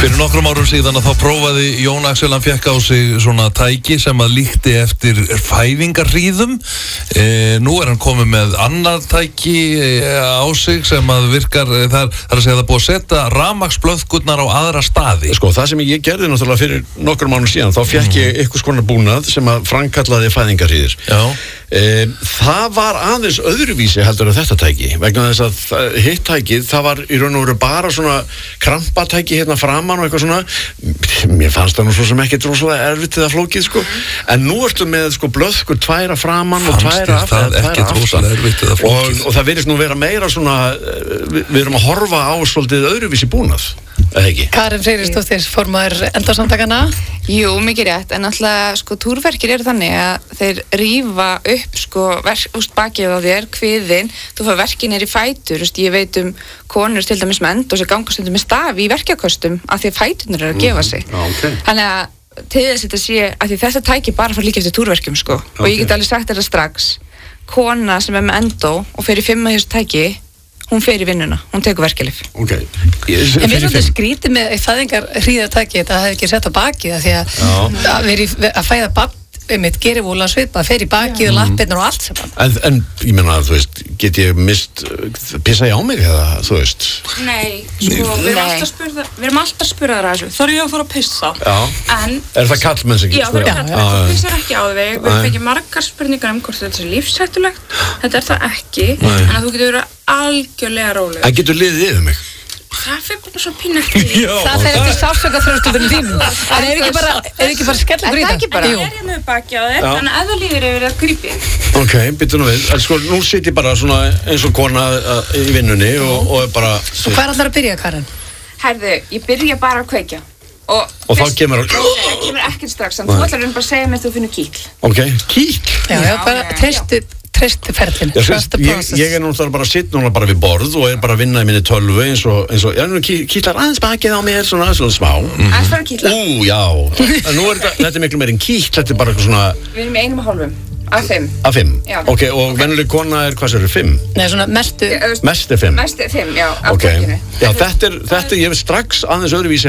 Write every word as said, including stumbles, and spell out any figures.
Fyrir nokkrum árum síðan að þá prófaði Jón Axel, hann fekk á sig svona tæki sem að líkti eftir fæðingarhríðum. E, nú er hann komið með annar tæki á sig sem að virkar, það er, það er að segja það búið að setja rafmagnsblöðkurnar á aðra staði. Sko, það sem ég gerði náttúrulega fyrir nokkrum árum síðan, þá fekk ég einhvers konar búnað sem að framkallaði fæðingarhríðir. Já. E, það var aðeins öðruvísi heldur en þetta tæki, vegna þess að hitt tækið, það var í raun og veru bara svona krampatæki hérna framan og eitthvað svona. Mér fannst það nú svo sem ekki droslega erfitt eða flókið, sko. En nú ertu með, sko, blöðkur tværa framan og tværa aftan. Fannst þér það ekki droslega erfitt eða flókið? Og, og það virðist nú vera meira svona, við, við erum að horfa á svolítið öðruvísi búnað, eða ekki? Karen Freyrisdóttir, formaður Endursamtakanna. Jú, mikið rétt, en alltaf, sko, túrverkir eru þannig að þeir rífa upp, sko, verk, úst, bakið á þér, kviðin, þú fær verkin er í fætur, úst, ég veit um konur til dæmis með end og sem ganga stundum með stafi í verkjaköstum af því að fæturnir eru að gefa sig. Mm, okay. Þannig að til þess að þetta sé, að því þetta tæki bara fara líka eftir túrverkjum, sko, okay. Og ég get alveg sagt þetta strax, kona sem er með endó og fer í fimm að þessu tæki, hún fer í vinnuna, hún tekur verkjalyf. Okay. En mér er þetta skrítið með fæðingar hríðartæki, þetta hefði ekki sett á bakið það því að, að, veri, að fæða barn mitt gerir vola svipað, fer í bakið og lappirnar og allt sem bara. En, en ég meina, þú veist, get ég mist pissa ég á mig eða, þú veist? Nei, sko, við erum alltaf spurða, við erum alltaf spurðar að þessu. Þarf ég að fara að pissa? Já. En er það kallmenn sem já, það er kallmenn, þú pissar ekki á þig. Við Nei. fengið margar spurningar um hvort þetta er lífshættulegt. Þetta er það ekki, Nei. en að þú getur verið algjörlega róleg. En getur liðið yfir mig? Það fyrir bara svo pínu eftir því. Það fer eftir sársaukaþröskuldinum þínum. En er ekki bara, er ekki bara skella Er það ekki bara? Það er hérna við baki á þér, þannig að ef það líður yfir að grípi. Ok, byttu nú við. En sko, nú sit ég bara svona eins og kona uh, í vinnunni og, og er bara... Og hvað er allar að byrja, Karen? Herðu, ég byrja bara að kveikja. Og, Og þá kemur... Það kemur ekkert strax, en þú ætlar bara að segja mér þú finnur kýll. Ok, kýll? Já, já, bara treystu, treystu ferlinn. Já, sérst, ég, ég er náttúrulega bara að sitt núna bara við borð og er bara að vinna í minni tölvu eins og, eins og, já, nú kýtlar aðeins bakið á mér, svona, svona smá. Aðeins fara að kýlla. Ú, já. En nú er þetta, þetta er miklu meir en kýll, þetta er bara eitthvað svona... Við erum í einum og hálfum, af fimm. Af fimm? Já. Ok, og venjuleg kona er, hvað sér, fimm? Nei, svona mestu... Mest er fimm? Mest er fimm, já, af Ok, bókinu. já, þetta er, þetta er, ég veit strax aðeins öðruvísi